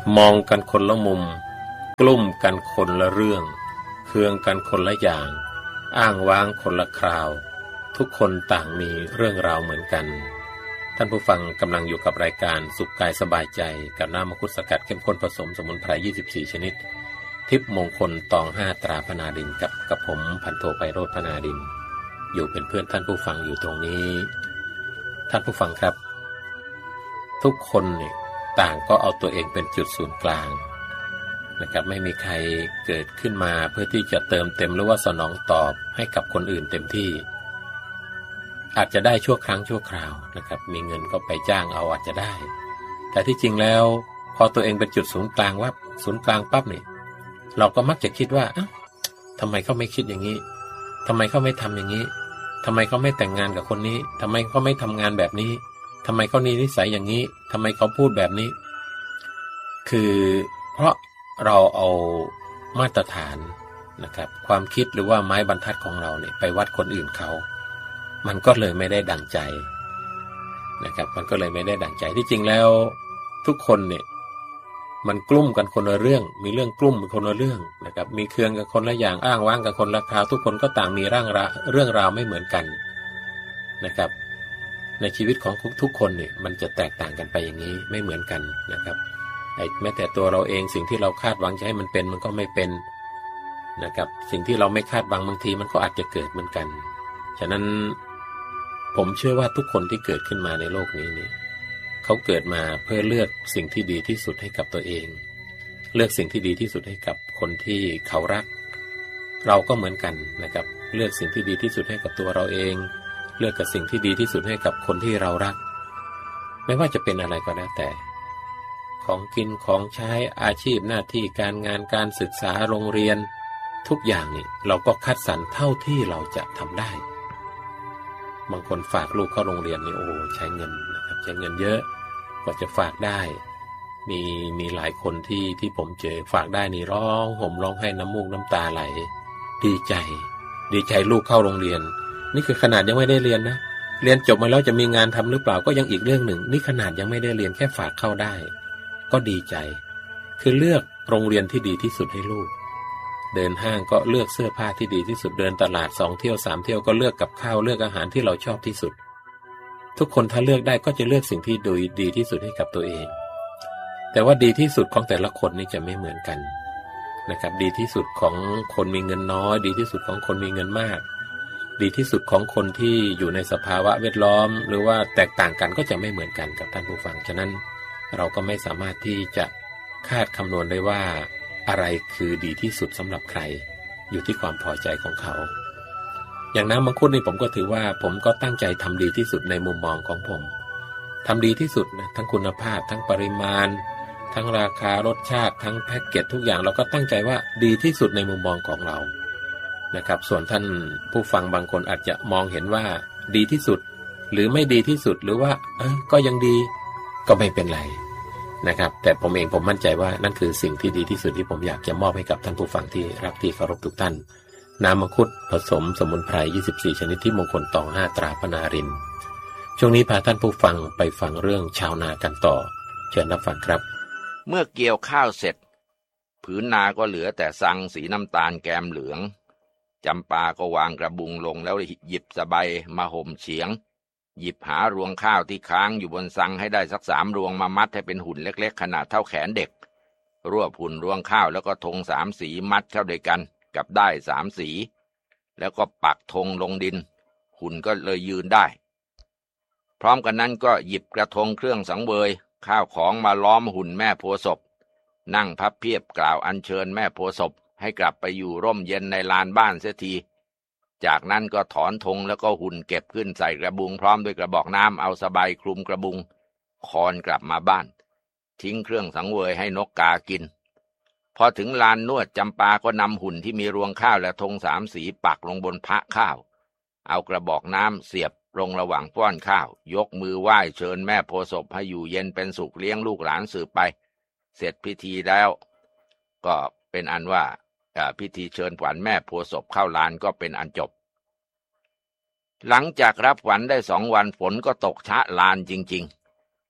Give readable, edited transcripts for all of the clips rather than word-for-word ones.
มองกันคนละมุมกลุ้มกันคนละเรื่องเคืองกันคนละอย่างอ้างว้างคนละคราวทุกคนต่างมีเรื่องราวเหมือนกันท่านผู้ฟังกำลังอยู่กับรายการสุขกายสบายใจกับน้ำมังคุดสกัดเข้มข้นผสมสมุนไพร24ชนิดทิพย์มงคลตอง5ตราพนาดินกับผมพันโทไพโรจน์พนาดินอยู่เป็นเพื่อนท่านผู้ฟังอยู่ตรงนี้ท่านผู้ฟังครับทุกคนเนี่ยต่างก็เอาตัวเองเป็นจุดศูนย์กลางนะครับไม่มีใครเกิดขึ้นมาเพื่อที่จะเติมเต็มหรือว่าสนองตอบให้กับคนอื่นเต็มที่อาจจะได้ชั่วครั้งชั่วคราวนะครับมีเงินก็ไปจ้างเอาอาจจะได้แต่ที่จริงแล้วพอตัวเองเป็นจุดศูนย์กลางว่าศูนย์กลางปั๊บเนี่ยเราก็มักจะคิดว่าทำไมเขาไม่คิดอย่างนี้ทำไมเขาไม่ทำอย่างนี้ทำไมเขาไม่แต่งงานกับคนนี้ทำไมเขาไม่ทำงานแบบนี้ทำไมเขามีนิสัยอย่างนี้ทำไมเขาพูดแบบนี้คือเพราะเราเอามาตรฐานนะครับความคิดหรือว่าไม้บรรทัดของเราเนี่ยไปวัดคนอื่นเขามันก็เลยไม่ได้ดังใจนะครับมันก็เลยไม่ได้ดังใจที่จริงแล้วทุกคนเนี่ยมันกลุ้มกันคนละเรื่องมีเรื่องกลุ้มเป็นคนละเรื่องนะครับมีเคืองกันคนละอย่างอ้างว้างกันคนละคราวทุกคนก็ต่างมีเรื่องราวไม่เหมือนกันนะครับในชีวิตของทุกคนเนี่ยมันจะแตกต่างกันไปอย่างนี้ไม่เหมือนกันนะครับแม้แต่ตัวเราเองสิ่งที่เราคาดหวังจะให้มันเป็นมันก็ไม่เป็นนะครับสิ่งที่เราไม่คาดหวังบางทีมันก็อาจจะเกิดเหมือนกันฉะนั้นผมเชื่อว่าทุกคนที่เกิดขึ้นมาในโลกนี้เนี่ยเขาเกิดมาเพื่อเลือกสิ่งที่ดีที่สุดให้กับตัวเองเลือกสิ่งที่ดีที่สุดให้กับคนที่เขารักเราก็เหมือนกันนะครับเลือกสิ่งที่ดีที่สุดให้กับตัวเราเองเลือกกับสิ่งที่ดีที่สุดให้กับคนที่เรารักไม่ว่าจะเป็นอะไรก็แล้วแต่ของกินของใช้อาชีพหน้าที่การงานการศึกษาโรงเรียนทุกอย่างนี่เราก็คัดสรรเท่าที่เราจะทำได้บางคนฝากลูกเข้าโรงเรียนนี่โอ้ใช้เงินนะครับใช้เงินเยอะกว่าจะฝากได้มีหลายคนที่ผมเจอฝากได้นี่ร้องห่มร้องไห้น้ำมูกน้ำตาไหลดีใจลูกเข้าโรงเรียนนี่คือขนาดยังไม่ได้เรียนนะเรียนจบมาแล้วจะมีงานทำหรือเปล่าก็ยังอีกเรื่องหนึ่งนี่ขนาดยังไม่ได้เรียนแค่ฝากเข้าได้ก็ดีใจคือเลือกโรงเรียนที่ดีที่สุดให้ลูกเดินห้างก็เลือกเสื้อผ้าที่ดีที่สุดเดินตลาด2เที่ยว3เที่ยวก็เลือกกับข้าวเลือกอาหารที่เราชอบที่สุดทุกคนถ้าเลือกได้ก็จะเลือกสิ่งที่ดีที่สุดให้กับตัวเองแต่ว่าดีที่สุดของแต่ละคนนี่จะไม่เหมือนกันนะครับดีที่สุดของคนมีเงินน้อยดีที่สุดของคนมีเงินมากดีที่สุดของคนที่อยู่ในสภาวะแวดล้อมหรือว่าแตกต่างกันก็จะไม่เหมือนกันกับท่านผู้ฟังฉะนั้นเราก็ไม่สามารถที่จะคาดคำนวณได้ว่าอะไรคือดีที่สุดสำหรับใครอยู่ที่ความพอใจของเขาอย่างน้ำมังคุดนี่ผมก็ถือว่าผมก็ตั้งใจทำดีที่สุดในมุมมองของผมทำดีที่สุดนะทั้งคุณภาพทั้งปริมาณทั้งราคารสชาติทั้งแพ็กเกจทุกอย่างเราก็ตั้งใจว่าดีที่สุดในมุมมองของเรานะครับส่วนท่านผู้ฟังบางคนอาจจะมองเห็นว่าดีที่สุดหรือไม่ดีที่สุดหรือว่าก็ยังดีก็ไม่เป็นไรนะครับแต่ผมมั่นใจว่านั่นคือสิ่งที่ดีที่สุดที่ผมอยากจะมอบให้กับท่านผู้ฟังที่รักที่เคารพทุกท่านน้ำมังคุดผสมสมุนไพร24ชนิดที่มงคลตอง5ตราพนารินช่วงนี้พาท่านผู้ฟังไปฟังเรื่องชาวนากันต่อเชิญรับฟังครับเมื่อเกี่ยวข้าวเสร็จผืนนาก็เหลือแต่ซังสีน้ำตาลแกมเหลืองจำปาก็วางกระบุงลงแล้วหยิบสบายมาห่มเฉียงหยิบหารวงข้าวที่ค้างอยู่บนซังให้ได้สัก3 รวงมามัดให้เป็นหุ่นเล็กๆขนาดเท่าแขนเด็กรวบหุ่นรวงข้าวแล้วก็ธง3 สีมัดเข้าด้วยกันกับด้าย3 สีแล้วก็ปักธงลงดินหุ่นก็เลยยืนได้พร้อมกันนั้นก็หยิบกระทงเครื่องสังเวยข้าวของมาล้อมหุ่นแม่โพธิ์ศพนั่งพับเพียบกล่าวอัญเชิญแม่โพธิ์ศพให้กลับไปอยู่ร่มเย็นในลานบ้านเสียทีจากนั้นก็ถอนธงแล้วก็หุ่นเก็บขึ้นใส่กระบุงพร้อมด้วยกระบอกน้ำเอาสบายคลุมกระบุงคอนกลับมาบ้านทิ้งเครื่องสังเวยให้นกกากินพอถึงลานนวดจำปาก็นำหุ่นที่มีรวงข้าวและธง3 สีปักลงบนพระข้าวเอากระบอกน้ำเสียบลงระหว่างป้อนข้าวยกมือไหว้เชิญแม่โพธิ์ศพให้อยู่เย็นเป็นสุขเลี้ยงลูกหลานสืบไปเสร็จพิธีแล้วก็เป็นอันว่าพิธีเชิญขวัญแม่โพธิ์ศพเข้าลานก็เป็นอันจบหลังจากรับขวัญได้2 วันฝนก็ตกชะลานจริงๆ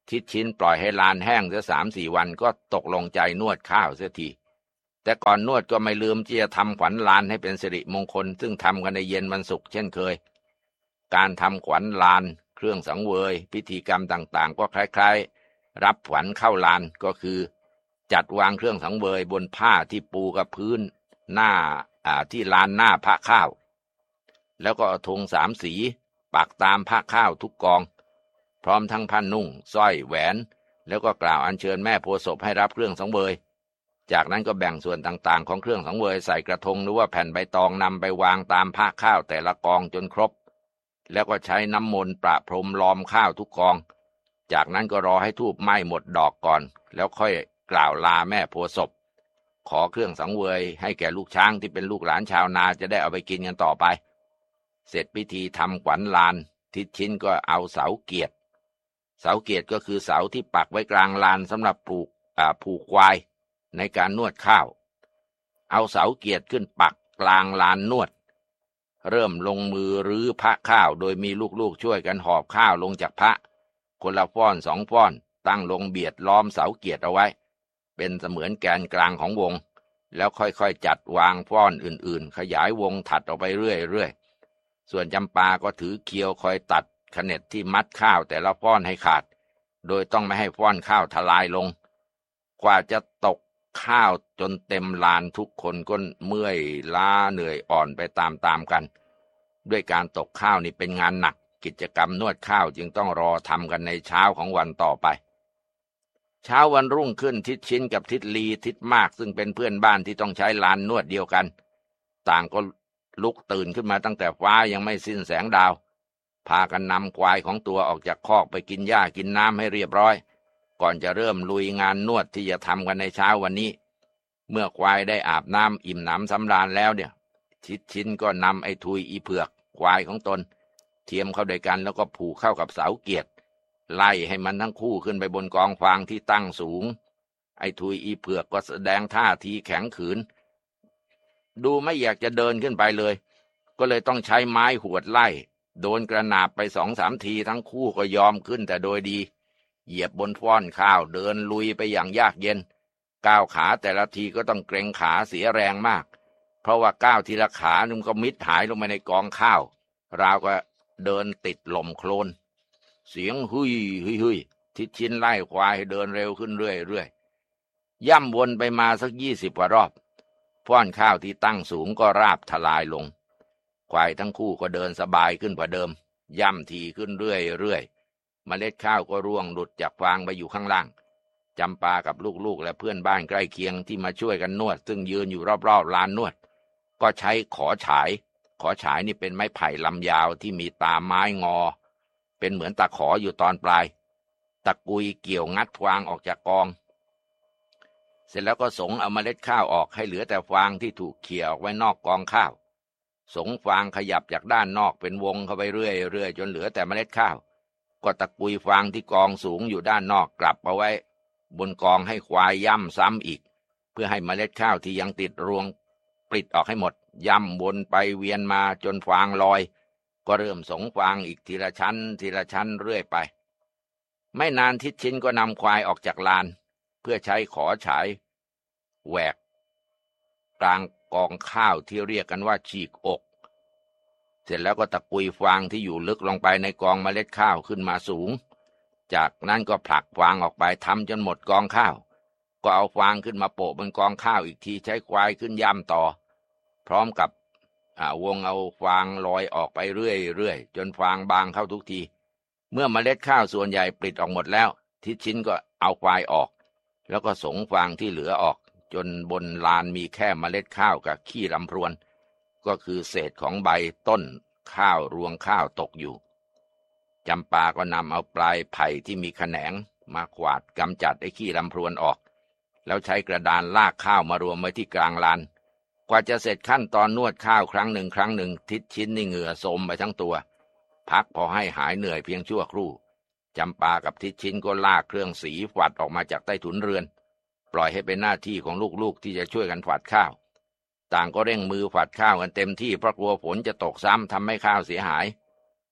ทิดชินปล่อยให้ลานแห้งเสีย3-4 วันก็ตกลงใจนวดข้าวเสียทีแต่ก่อนนวดก็ไม่ลืมที่จะทำขวัญลานให้เป็นสิริมงคลซึ่งทำกันในเย็นวันศุกร์เช่นเคยการทำขวัญลานเครื่องสังเวยพิธีกรรมต่างๆก็คล้ายๆรับขวัญเข้าลานก็คือจัดวางเครื่องสังเวยบนผ้าที่ปูกับพื้นหน้าที่ลานหน้าพระข้าวแล้วก็เอาธง3 สีปักตามพระข้าวทุกกองพร้อมทั้งผ้านุ่งสร้อยแหวนแล้วก็กล่าวอัญเชิญแม่โพธิ์ศพให้รับเครื่องสังเวยจากนั้นก็แบ่งส่วนต่างๆของเครื่องสังเวยใส่กระทงหรือว่าแผ่นใบตองนำไปวางตามพระข้าวแต่ละกองจนครบแล้วก็ใช้น้ำมนต์ประพรมล้อมข้าวทุกกองจากนั้นก็รอให้ธูปไหม้หมดดอกก่อนแล้วค่อยกล่าวลาแม่โพธิ์ศพขอเครื่องสังเวยให้แก่ลูกช้างที่เป็นลูกหลานชาวนาจะได้เอาไปกินกันต่อไปเสร็จพิธีทำขวัญลานทิดชินก็เอาเสาเกียรติก็คือเสาที่ปักไว้กลางลานสำหรับผูกควายในการนวดข้าวเอาเสาเกียรติขึ้นปักกลางลานนวดเริ่มลงมือรื้อพระข้าวโดยมีลูกๆช่วยกันหอบข้าวลงจากพระคนละฟ้อน2 ฟ้อนตั้งลงเบียดล้อมเสาเกียรติเอาไว้เป็นเสมือนแกนกลางของวงแล้วค่อยๆจัดวางฟ้อนอื่นๆขยายวงถัดออกไปเรื่อยๆส่วนจำปาก็ถือเคียวคอยตัดขเน็ดที่มัดข้าวแต่ละฟ้อนให้ขาดโดยต้องไม่ให้ฟ้อนข้าวทลายลงกว่าจะตกข้าวจนเต็มลานทุกคนก็เมื่อยล้าเหนื่อยอ่อนไปตามๆกันด้วยการตกข้าวนี่เป็นงานหนักกิจกรรมนวดข้าวจึงต้องรอทำกันในเช้าของวันต่อไปเช้าวันรุ่งขึ้นทิดชินกับทิดลีทิดมากซึ่งเป็นเพื่อนบ้านที่ต้องใช้ลานนวดเดียวกันต่างก็ลุกตื่นขึ้นมาตั้งแต่ฟ้ายังไม่สิ้นแสงดาวพากันนำควายของตัวออกจากคอกไปกินหญ้ากินน้ำให้เรียบร้อยก่อนจะเริ่มลุยงานนวดที่จะทำกันในเช้าวันนี้เมื่อควายได้อาบน้ำอิ่มหนำสำราญแล้วเนี่ยทิดชินก็นำไอ้ทุยอีเผือกควายของตนเทียมเข้าด้วยกันแล้วก็ผูกเข้ากับเสาเกียรติไล่ให้มันทั้งคู่ขึ้นไปบนกองฟางที่ตั้งสูงไอ้ทุยอีเผือกก็แสดงท่าทีแข็งขืนดูไม่อยากจะเดินขึ้นไปเลยก็เลยต้องใช้ไม้หวดไล่โดนกระหนาบไป2-3 ทีทั้งคู่ก็ยอมขึ้นแต่โดยดีเหยียบบนฟ้อนข้าวเดินลุยไปอย่างยากเย็นก้าวขาแต่ละทีก็ต้องเกรงขาเสียแรงมากเพราะว่าก้าวทีละขานุ่มก็มิดหายลงไปในกองข้าวราวก็เดินติดลมโคลนเสียงหุยหุยหุยทิดชินไล่ควายให้เดินเร็วขึ้นเรื่อยๆย่ำวนไปมาสัก20 กว่ารอบฟ้อนข้าวที่ตั้งสูงก็ราบทลายลงควายทั้งคู่ก็เดินสบายขึ้นกว่าเดิมย่ำทีขึ้นเรื่อยๆเมล็ดข้าวก็ร่วงหลุดจากฟางไปอยู่ข้างล่างจำปากับลูกๆและเพื่อนบ้านใกล้เคียงที่มาช่วยกันนวดซึ่งยืนอยู่รอบๆลานนวดก็ใช้ขอฉายนี่เป็นไม้ไผ่ลำยาวที่มีตาไม้งอเป็นเหมือนตะขออยู่ตอนปลายตะกุยเกี่ยวงัดฟางออกจากกองเสร็จแล้วก็สงเอาเมล็ดข้าวออกให้เหลือแต่ฟางที่ถูกเขี่ยออกไว้นอกกองข้าวสงฟางขยับจากด้านนอกเป็นวงเข้าไปเรื่อยๆจนเหลือแต่เมล็ดข้าวก็ตะกุยฟางที่กองสูงอยู่ด้านนอกกลับเอาไว้บนกองให้ควายย่ำซ้ำอีกเพื่อให้เมล็ดข้าวที่ยังติดรวงปลิดออกให้หมดย่ำวนไปเวียนมาจนฟางลอยก็เริ่มสงฟางอีกทีละชั้นเรื่อยไปไม่นานทิดชินก็นำควายออกจากลานเพื่อใช้ขอฉายแหวกกลางกองข้าวที่เรียกกันว่าฉีกอกเสร็จแล้วก็ตะกุยฟางที่อยู่ลึกลงไปในกองเมล็ดข้าวขึ้นมาสูงจากนั้นก็ผลักฟางออกไปทำจนหมดกองข้าวก็เอาฟางขึ้นมาโปะบนกองข้าวอีกทีใช้ควายขึ้นย่ำต่อพร้อมกับวงเอาฟางลอยออกไปเรื่อยๆจนฟางบางเข้าทุกทีเมื่อเมล็ดข้าวส่วนใหญ่ปลิดออกหมดแล้วทิดชินก็เอาควายออกแล้วก็สงฟางที่เหลือออกจนบนลานมีแค่เมล็ดข้าวกับขี้ลำพรวนก็คือเศษของใบต้นข้าวรวงข้าวตกอยู่จำปาก็นำเอาปลายไผ่ที่มีแขนงมาขวาดกำจัดไอ้ขี้ลำพรวนออกแล้วใช้กระดานลากข้าวมารวมไว้ที่กลางลานกว่าจะเสร็จขั้นตอนนวดข้าวครั้งหนึ่งทิดชินนี่เหงื่อโทรมไปทั้งตัวพักพอให้หายเหนื่อยเพียงชั่วครู่จำปากับทิดชินก็ลากเครื่องสีฝัดออกมาจากใต้ถุนเรือนปล่อยให้เป็นหน้าที่ของลูกๆที่จะช่วยกันฝัดข้าวต่างก็เร่งมือฝัดข้าวกันเต็มที่เพราะกลัวฝนจะตกซ้ำทำให้ข้าวเสียหาย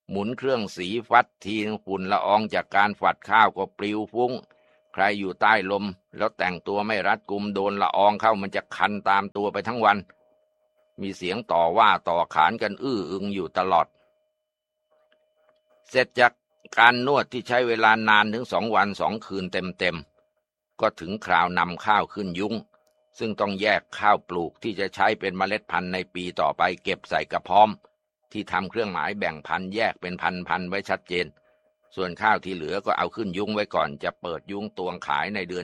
หมุนเครื่องสีฟัดทีฝุ่นละอองจากการฝัดข้าวก็ปลิวฟุ้งใครอยู่ใต้ลมแล้วแต่งตัวไม่รัดกุมโดนละอองเข้ามันจะคันตามตัวไปทั้งวันมีเสียงต่อว่าต่อขานกันอื้ออึงอยู่ตลอดเสร็จจากการนวดที่ใช้เวลานานถึง2 วัน 2 คืนเต็มๆก็ถึงคราวนำข้าวขึ้นยุ้งซึ่งต้องแยกข้าวปลูกที่จะใช้เป็นเมล็ดพันธุ์ในปีต่อไปเก็บใส่กระพร้อมที่ทำเครื่องหมายแบ่งพันธุ์แยกเป็นพันๆไว้ชัดเจนส่วนข้าวที่เหลือก็เอาขึ้นยุ้งไว้ก่อนจะเปิดยุ้งตวงขายในเดือน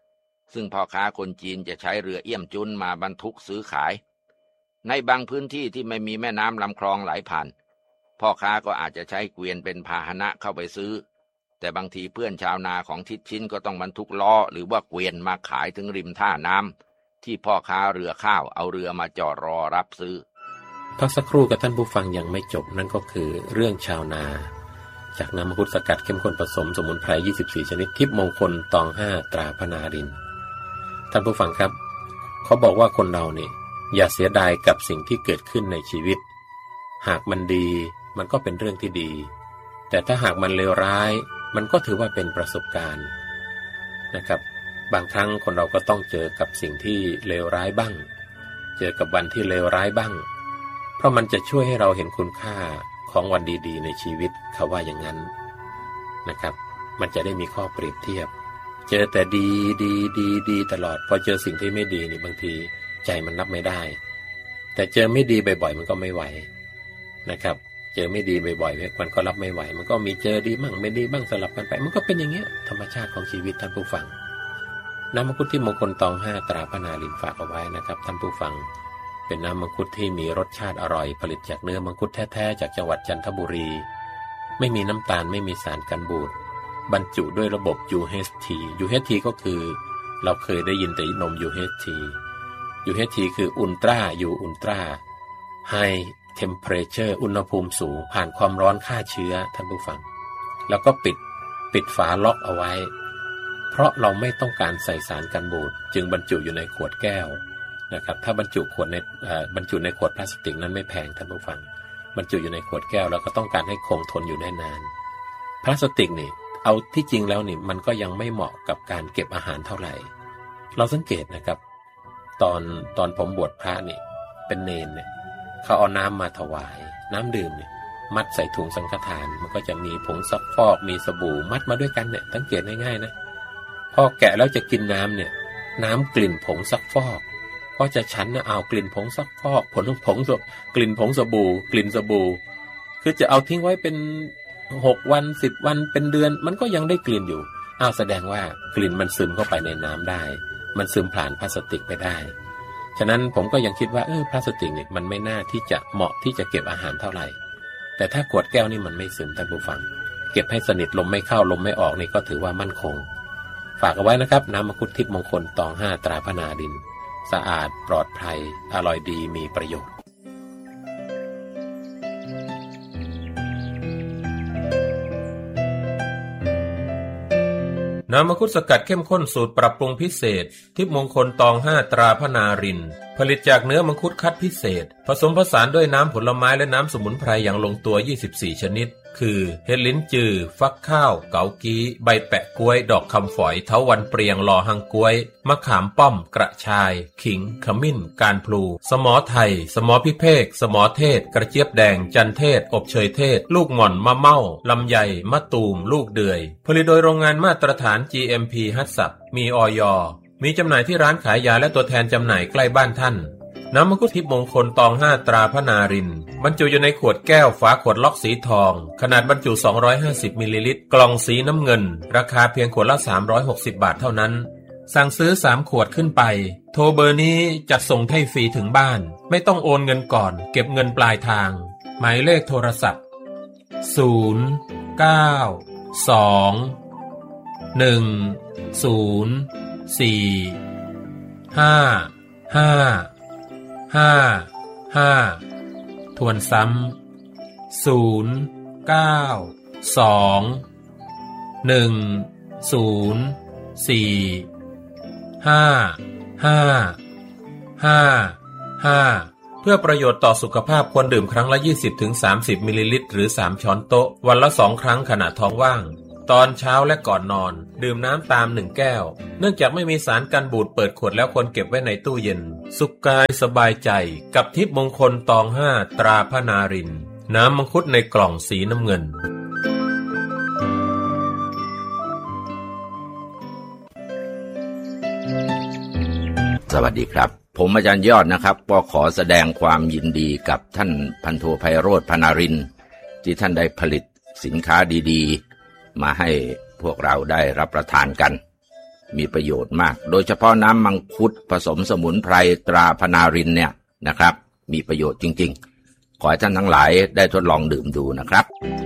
7ซึ่งพ่อค้าคนจีนจะใช้เรือเอี้ยมจุนมาบรรทุกซื้อขายในบางพื้นที่ที่ไม่มีแม่น้ำลำคลองไหลผ่านพ่อค้าก็อาจจะใช้เกวียนเป็นพาหนะเข้าไปซื้อแต่บางทีเพื่อนชาวนาของทิดชิ้นก็ต้องบรรทุกล้อหรือว่าเกวียนมาขายถึงริมท่าน้ำที่พ่อค้าเรือข้าวเอาเรือมาจอดรอรับซื้อพักสักครู่กับท่านผู้ฟังยังไม่จบนั่นก็คือเรื่องชาวนาจากน้ำมังคุดสกัดเข้มข้นผสมสมุนไพร24ชนิดทิพย์มงคลตอง5ตราพนารินท่านผู้ฟังครับเขาบอกว่าคนเราเนี่ยอย่าเสียดายกับสิ่งที่เกิดขึ้นในชีวิตหากมันดีมันก็เป็นเรื่องที่ดีแต่ถ้าหากมันเลวร้ายมันก็ถือว่าเป็นประสบการณ์นะครับบางครั้งคนเราก็ต้องเจอกับสิ่งที่เลวร้ายบ้างเจอกับวันที่เลวร้ายบ้างเพราะมันจะช่วยให้เราเห็นคุณค่าของวันดีๆในชีวิตเขาว่าอย่างนั้นนะครับมันจะได้มีข้อเปรียบเทียบเจอแต่ดีดีดีดีตลอดพอเจอสิ่งที่ไม่ดีนี่บางทีใจมันรับไม่ได้แต่เจอไม่ดีบ่อยๆมันก็ไม่ไหวนะครับเจอไม่ดีบ่อยๆมันก็รับไม่ไหวมันก็มีเจอดีบ้างไม่ดีบ้างสลับกันไปมันก็เป็นอย่างเงี้ยธรรมชาติของชีวิตท่านผู้ฟังน้ำมังคุดที่มงคลตอง5ตราพนารินฝากเอาไว้นะครับท่านผู้ฟังเป็นน้ำมังคุดที่มีรสชาติอร่อยผลิตจากเนื้อมังคุดแท้ๆจากจังหวัดจันทบุรีไม่มีน้ำตาลไม่มีสารกันบูดบรรจุด้วยระบบ UHT UHT ก็คือเราเคยได้ยินแต่นม UHT UHT คืออุลตร้าอุลตร้าไฮtemperature อุณหภูมิสูงผ่านความร้อนฆ่าเชื้อท่านผู้ฟังแล้วก็ปิดฝาล็อกเอาไว้เพราะเราไม่ต้องการใส่สารกันบูดจึงบรรจุอยู่ในขวดแก้วนะครับถ้าบรรจุในขวดพลาสติกนั้นไม่แพงท่านผู้ฟังบรรจุอยู่ในขวดแก้วแล้วก็ต้องการให้คงทนอยู่ได้นานพลาสติกนี่เอาที่จริงแล้วนี่มันก็ยังไม่เหมาะกับการเก็บอาหารเท่าไหร่เราสังเกตนะครับตอนผมบวชพระนี่เป็นเณรเนี่ยเขาเอาน้ำมาถวายน้ำดื่มเนี่ยมัดใส่ถุงสังฆทานมันก็จะมีผงซักฟอกมีสบู่มัดมาด้วยกันเนี่ยสังเกตง่ายๆนะพอแกะแล้วจะกินน้ำเนี่ยน้ำกลิ่นผงซักฟอกพอจะฉันนะเอากลิ่นผงซักฟอกกลิ่นผงสบู่กลิ่นสบู่คือจะเอาทิ้งไว้เป็น6 วัน10 วันเป็นเดือนมันก็ยังได้กลิ่นอยู่แสดงว่ากลิ่นมันซึมเข้าไปในน้ำได้มันซึมผ่านพลาสติกไปได้ฉะนั้นผมก็ยังคิดว่าพลาสติกเนี่ยมันไม่น่าที่จะเหมาะที่จะเก็บอาหารเท่าไหร่แต่ถ้าขวดแก้วนี่มันไม่ซึมท่านผู้ฟังเก็บให้สนิทลมไม่เข้าลมไม่ออกนี่ก็ถือว่ามั่นคงฝากเอาไว้นะครับน้ำมังคุดทิพย์มงคลตอง5ตราพนารินสะอาดปลอดภัยอร่อยดีมีประโยชน์น้ำมังคุดสกัดเข้มข้นสูตรปรับปรุงพิเศษทิพย์มงคลตอง5ตราพนารินผลิตจากเนื้อมังคุดคัดพิเศษผสมผสานด้วยน้ำผลไม้และน้ำสมุนไพรอย่างลงตัว24ชนิดคือเห็ดลิ้นจือฟักข้าวเกากี้ใบแปะกล้วยดอกคำฝอยเถาวัลย์เปรียงลอหังกล้วยมะขามป้อมกระชายขิงขมิ้นการพลูสมอไทยสมอพิเภกสมอเทศกระเจี๊ยบแดงจันเทศอบเชยเทศลูกหม่อนมะเม่าลำไยมะตูมลูกเดือยผลิตโดยโรงงานมาตรฐาน GMP ฮัตสับมีอย.มีจำหน่ายที่ร้านขายยาและตัวแทนจำหน่ายใกล้บ้านท่านน้ำมังคุดทิพย์มงคลตอง5ตราพนารินบรรจุอยู่ในขวดแก้วฝาขวดล็อกสีทองขนาดบรรจุ250มิลลิลิตรกล่องสีน้ำเงินราคาเพียงขวดละ360บาทเท่านั้นสั่งซื้อ3ขวดขึ้นไปโทรเบอร์นี้จัดส่งให้ฟรีถึงบ้านไม่ต้องโอนเงินก่อนเก็บเงินปลายทางหมายเลขโทรศัพท์092-204-5555ทวนซ้ำ092-204-5555 เพื่อประโยชน์ต่อสุขภาพควรดื่มครั้งละ 20-30 มิลลิลิตรหรือ3ช้อนโต๊ะวันละ2ครั้งขณะท้องว่างตอนเช้าและก่อนนอนดื่มน้ำตาม1แก้วเนื่องจากไม่มีสารกันบูดเปิดขวดแล้วควรเก็บไว้ในตู้เย็นสุขกายสบายใจกับทิพย์มงคลตอง5ตราพระนารินทร์น้ำมังคุดในกล่องสีน้ำเงินสวัสดีครับผมอาจารย์ยอดนะครับก็ขอแสดงความยินดีกับท่านพันโทไพโรจน์ พนารินทร์ที่ท่านได้ผลิตสินค้าดีๆมาให้พวกเราได้รับประทานกันมีประโยชน์มากโดยเฉพาะน้ำมังคุดผสมสมุนไพรตราพนารินทร์เนี่ยนะครับมีประโยชน์จริงๆขอให้ท่านทั้งหลายได้ทดลองดื่มดูนะครับ